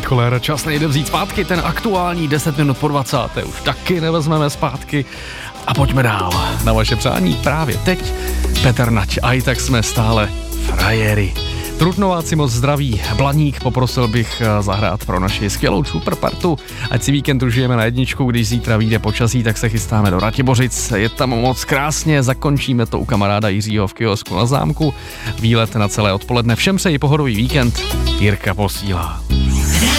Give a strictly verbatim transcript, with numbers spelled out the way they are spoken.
Koller, čas nejde vzít zpátky, ten aktuální deset minut po dvacáté už taky nevezmeme zpátky a pojďme dál. Na vaše přání právě teď Petr Nať a i tak jsme stále frajery. Trutnováci moc zdraví, Blaník, poprosil bych zahrát pro naši skvělou superpartu, ať si víkend užijeme na jedničku, když zítra vyjde počasí, tak se chystáme do Ratibořic, je tam moc krásně, zakončíme to u kamaráda Jiřího v kiosku na Zámku, výlet na celé odpoledne, všem přeji pohodový víkend, Jirka posílá.